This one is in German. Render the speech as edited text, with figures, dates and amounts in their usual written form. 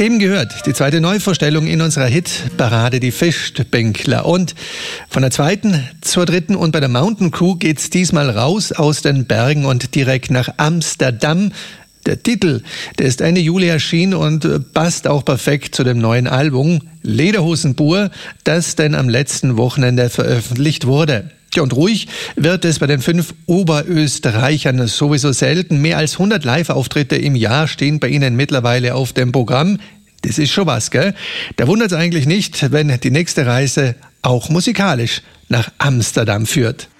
Eben gehört, die zweite Neuvorstellung in unserer Hitparade, die Fischbänkler. Und von der zweiten zur dritten und bei der Mountain Crew geht's diesmal raus aus den Bergen und direkt nach Amsterdam. Der Titel, der ist Ende Juli erschienen und passt auch perfekt zu dem neuen Album Lederhosenbur, das denn am letzten Wochenende veröffentlicht wurde. Ja, und ruhig wird es bei den 5 Oberösterreichern sowieso selten. Mehr als 100 Live-Auftritte im Jahr stehen bei ihnen mittlerweile auf dem Programm. Das ist schon was, gell? Da wundert es eigentlich nicht, wenn die nächste Reise auch musikalisch nach Amsterdam führt.